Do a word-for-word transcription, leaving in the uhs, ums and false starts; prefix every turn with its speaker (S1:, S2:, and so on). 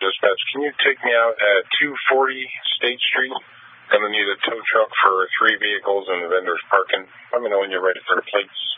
S1: dispatch. Can you take me out at two forty State Street? Gonna need a tow truck for three vehicles and the vendor's parking. Let me know when you're ready for the plates.